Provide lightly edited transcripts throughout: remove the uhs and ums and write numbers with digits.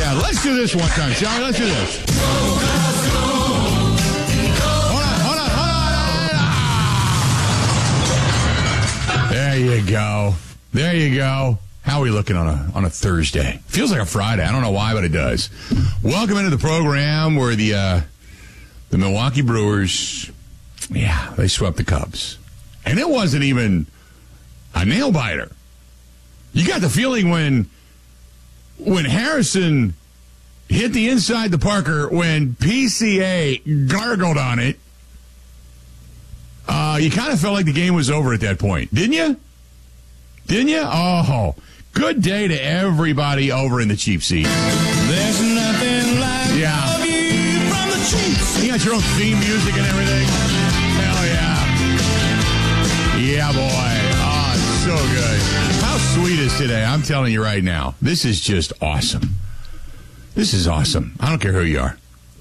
Yeah, let's do this one time, shall we? Let's do this. Hold on. There you go. There you go. How are we looking on a Thursday? Feels like a Friday. I don't know why, but it does. Welcome into the program where the Milwaukee Brewers, they swept the Cubs. And it wasn't even a nail biter. You got the feeling when Harrison hit the inside the Parker, when PCA gargled on it, you kind of felt like the game was over at that point, didn't you? Didn't you? Oh, good day to everybody over in the cheap seat. There's nothing like love you from the cheap seat. You got your own theme music and everything. Hell yeah. Yeah, boy. Oh, it's so good. How sweet is today? I'm telling you right now. This is just awesome. This is awesome. I don't care who you are.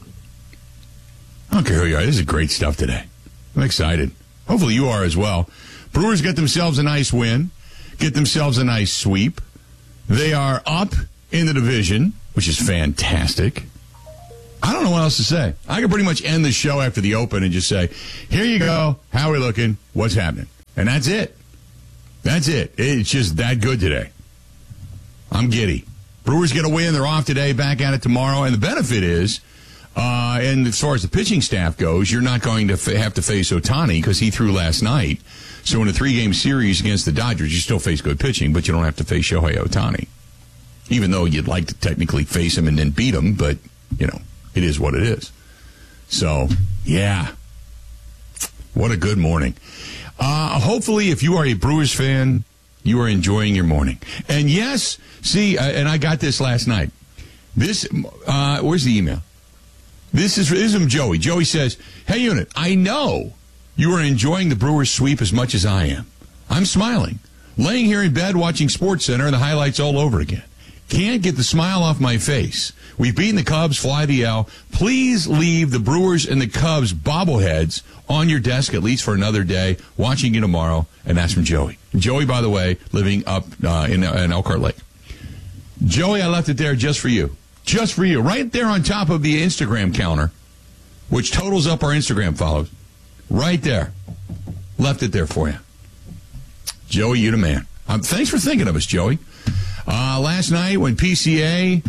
This is great stuff today. I'm excited. Hopefully you are as well. Brewers get themselves a nice win. Get themselves a nice sweep. They are up in the division, which is fantastic. I don't know what else to say. I can pretty much end the show after the open and just say, here you go. How are we looking? What's happening? And that's it. That's it. It's just that good today. I'm giddy. Brewers get a win. They're off today, back at it tomorrow. And the benefit is, and as far as the pitching staff goes, you're not going to have to face Ohtani because he threw last night. So in a 3-game series against the Dodgers, you still face good pitching, but you don't have to face Shohei Ohtani. Even though you'd like to technically face him and then beat him, but, it is what it is. So, yeah. What a good morning. Hopefully, if you are a Brewers fan, you are enjoying your morning. And yes, and I got this last night. This, where's the email? This is from Joey. Joey says, hey, Unit, I know you are enjoying the Brewers sweep as much as I am. I'm smiling, laying here in bed watching SportsCenter and the highlights all over again. Can't get the smile off my face. We've beaten the Cubs, fly the L. Please leave the Brewers and the Cubs bobbleheads on your desk at least for another day. Watching you tomorrow. And that's from Joey. Joey, by the way, living up in Elkhart Lake. Joey, I left it there just for you. Just for you. Right there on top of the Instagram counter, which totals up our Instagram follows. Right there. Left it there for you. Joey, you the man. Thanks for thinking of us, Joey. Last night when PCA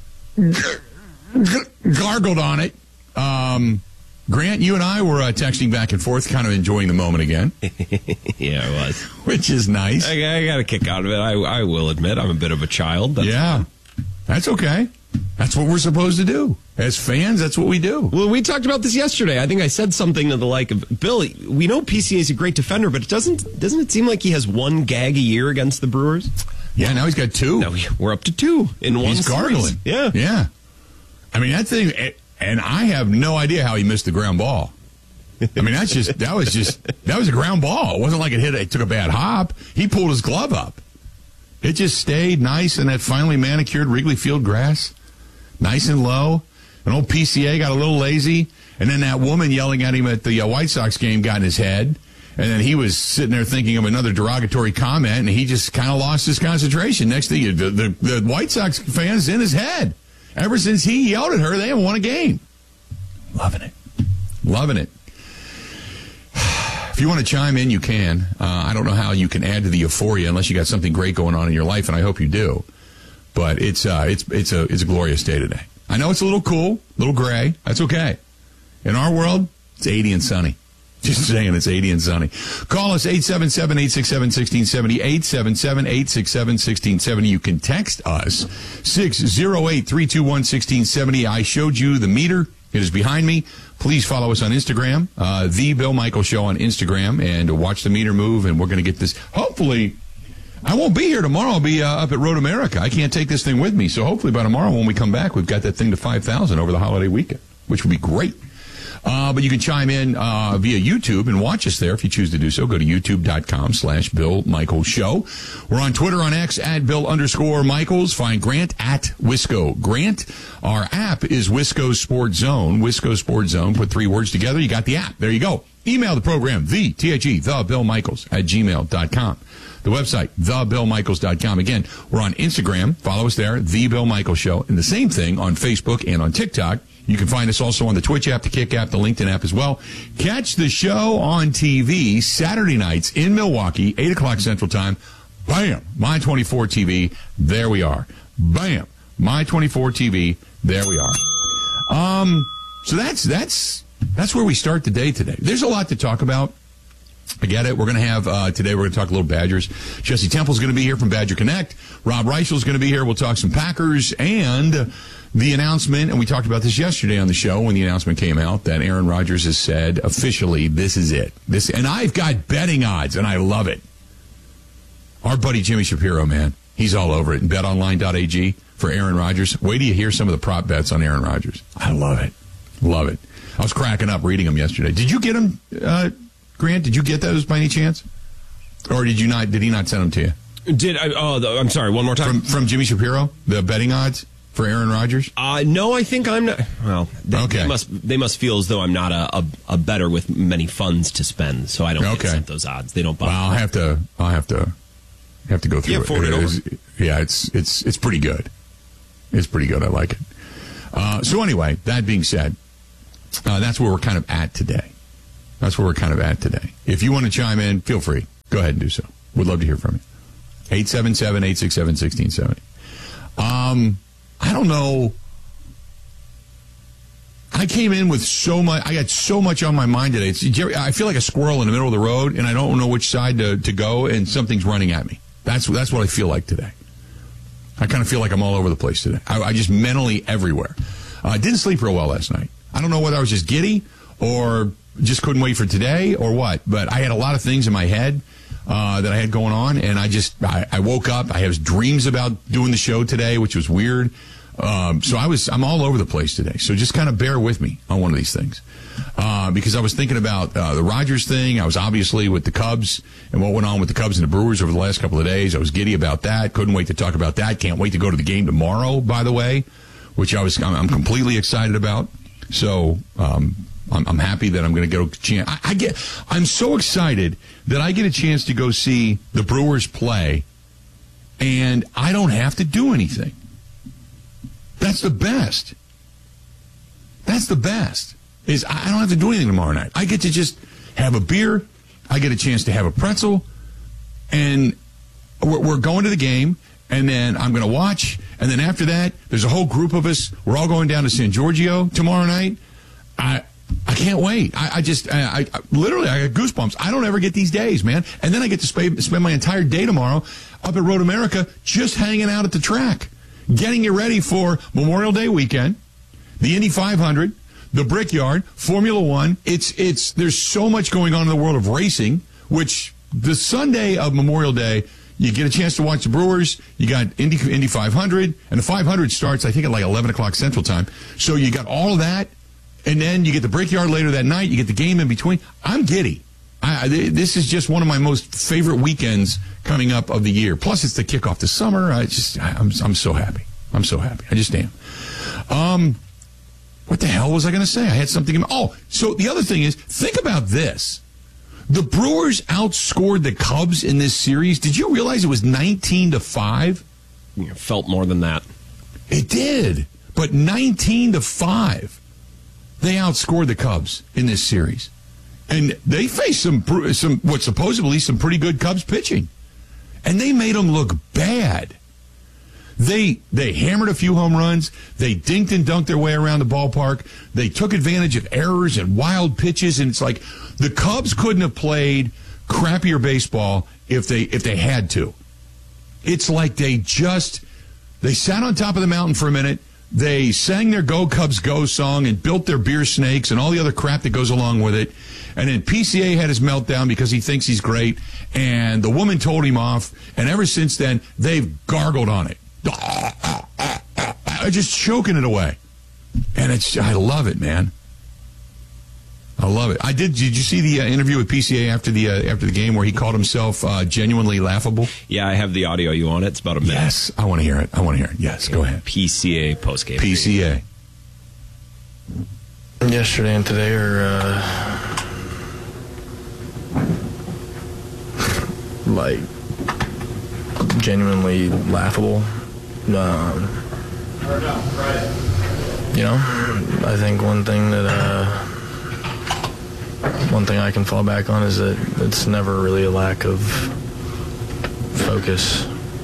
gargled on it, Grant, you and I were texting back and forth, kind of enjoying the moment again. Yeah, I was. Which is nice. I got a kick out of it. I will admit I'm a bit of a child. That's okay. That's what we're supposed to do. As fans, that's what we do. Well, we talked about this yesterday. I think I said something to the like of, Bill, we know PCA is a great defender, but doesn't it seem like he has one gag a year against the Brewers? Yeah, now he's got 2. Now we're up to 2 in one He's gargling. series. Yeah. Yeah. I mean, that thing, and I have no idea how he missed the ground ball. I mean, that was a ground ball. It wasn't like it took a bad hop. He pulled his glove up. It just stayed nice in that finely manicured Wrigley Field grass. Nice and low. An old PCA got a little lazy. And then that woman yelling at him at the White Sox game got in his head. And then he was sitting there thinking of another derogatory comment, and he just kind of lost his concentration. Next thing, the White Sox fans in his head. Ever since he yelled at her, they haven't won a game. Loving it. Loving it. If you want to chime in, you can. I don't know how you can add to the euphoria unless you got something great going on in your life, and I hope you do. But it's a glorious day today. I know it's a little cool, a little gray. That's okay. In our world, it's 80 and sunny. Just saying, it's 80 and sunny. Call us 877-867-1670, 877-867-1670. You can text us 608-321-1670. I showed you the meter. It is behind me. Please follow us on Instagram, The Bill Michaels Show on Instagram, and watch the meter move, and we're going to get this. Hopefully, I won't be here tomorrow. I'll be up at Road America. I can't take this thing with me, so hopefully by tomorrow when we come back, we've got that thing to 5,000 over the holiday weekend, which would be great. But you can chime in via YouTube and watch us there if you choose to do so. Go to youtube.com/Bill Michaels Show. We're on Twitter, on X, at Bill_Michaels. Find Grant at Wisco Grant. Our app is Wisco Sports Zone. Wisco Sports Zone. Put 3 words together. You got the app. There you go. Email the program, the Bill Michaels @gmail.com. The website, thebillmichaels.com. Again, we're on Instagram. Follow us there, The Bill Michaels Show. And the same thing on Facebook and on TikTok. You can find us also on the Twitch app, the Kick app, the LinkedIn app as well. Catch the show on TV Saturday nights in Milwaukee, 8 o'clock Central Time. Bam! My 24 TV. There we are. Bam! My 24 TV. There we are. So that's where we start the day today. There's a lot to talk about. I get it. We're going to have, today we're going to talk a little Badgers. Jesse Temple's going to be here from Badger Connect. Rob Reichel's going to be here. We'll talk some Packers and the announcement, and we talked about this yesterday on the show when the announcement came out, that Aaron Rodgers has said officially, this is it. And I've got betting odds, and I love it. Our buddy Jimmy Shapiro, man, he's all over it. And betonline.ag for Aaron Rodgers. Wait till you hear some of the prop bets on Aaron Rodgers. I love it. Love it. I was cracking up reading them yesterday. Did you get them, Grant? Did you get those by any chance? Or did you not? Did he not send them to you? I'm sorry, one more time. From Jimmy Shapiro, the betting odds for Aaron Rodgers? No, I think I'm not. Well, they must feel as though I'm not a bettor with many funds to spend, so I don't get sent those odds. They don't bother. Well, I'll have to go through it. Forward it over. Yeah, it's pretty good. It's pretty good. I like it. So anyway, that being said, that's where we're kind of at today. If you want to chime in, feel free. Go ahead and do so. We'd love to hear from you. 877-867-1670. I don't know. I came in with so much. I got so much on my mind today. I feel like a squirrel in the middle of the road, and I don't know which side to go, and something's running at me. That's what I feel like today. I kind of feel like I'm all over the place today. I just mentally everywhere. I didn't sleep real well last night. I don't know whether I was just giddy or just couldn't wait for today or what, but I had a lot of things in my head that I had going on, and I woke up. I have dreams about doing the show today, which was weird. So I'm all over the place today. So just kind of bear with me on one of these things. Because I was thinking about the Rodgers thing. I was obviously with the Cubs and what went on with the Cubs and the Brewers over the last couple of days. I was giddy about that. Couldn't wait to talk about that. Can't wait to go to the game tomorrow, by the way, which I'm completely excited about. So, I'm happy that I'm going to go. I'm so excited that I get a chance to go see the Brewers play, and I don't have to do anything. That's the best. Is I don't have to do anything tomorrow night. I get to just have a beer. I get a chance to have a pretzel, and we're going to the game. And then I'm going to watch. And then after that, there's a whole group of us. We're all going down to San Giorgio tomorrow night. I can't wait. I literally, I got goosebumps. I don't ever get these days, man. And then I get to spend my entire day tomorrow up at Road America just hanging out at the track, getting you ready for Memorial Day weekend, the Indy 500, the Brickyard, Formula One. There's so much going on in the world of racing, which the Sunday of Memorial Day, you get a chance to watch the Brewers. You got Indy 500, and the 500 starts, I think, at like 11 o'clock Central Time. So you got all of that, and then you get the Brickyard later that night. You get the game in between. I'm giddy. This is just one of my most favorite weekends coming up of the year. Plus, it's the kickoff to summer. I'm so happy. I'm so happy. I just am. What the hell was I going to say? I had something. So the other thing is, think about this. The Brewers outscored the Cubs in this series. Did you realize it was 19-5? It felt more than that. It did, but 19-5. They outscored the Cubs in this series, and they faced some supposedly some pretty good Cubs pitching, and they made them look bad. They hammered a few home runs. They dinked and dunked their way around the ballpark. They took advantage of errors and wild pitches, and it's like the Cubs couldn't have played crappier baseball if they had to. It's like they sat on top of the mountain for a minute. They sang their Go Cubs Go song and built their beer snakes and all the other crap that goes along with it. And then PCA had his meltdown because he thinks he's great, and the woman told him off, and ever since then, they've gargled on it. Just choking it away. And I love it, man. I love it. Did you see the interview with PCA after the game where he called himself genuinely laughable? Yeah, I have the audio. You want it? It's about a minute. Yes, I want to hear it. Yes, go ahead. PCA postgame. PCA. Yesterday and today are like genuinely laughable. I think one thing I can fall back on is that it's never really a lack of focus,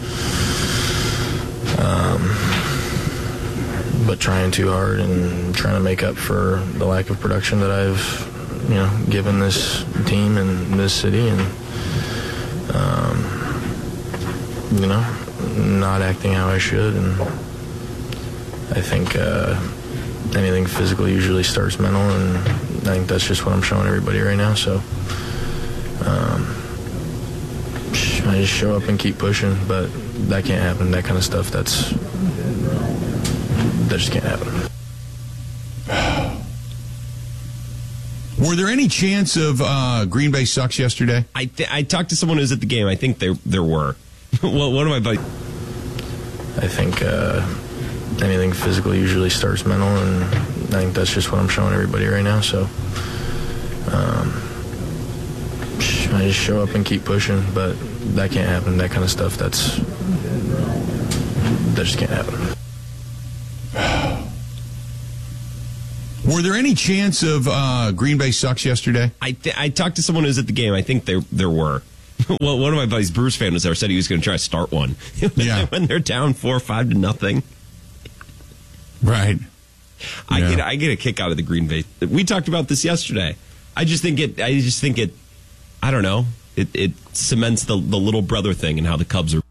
but trying too hard and trying to make up for the lack of production that I've given this team and this city, and not acting how I should. And I think anything physical usually starts mental, and I think that's just what I'm showing everybody right now. So I just show up and keep pushing, but that can't happen. That kind of stuff, that just can't happen. Were there any chance of Green Bay sucks yesterday? I talked to someone who was at the game. I think there were. Well, one of my buddies. I think anything physical usually starts mental, and I think that's just what I'm showing everybody right now. So I just show up and keep pushing, but that can't happen. That kind of stuff, that just can't happen. Were there any chance of Green Bay sucks yesterday? I talked to someone who was at the game. I think there were. Well, one of my buddies, Bruce fan, was there. Said he was going to try to start one. Yeah. When they're down 4-5-0. Right. I get a kick out of the Green Bay. We talked about this yesterday. I just think it. I don't know. It cements the little brother thing and how the Cubs are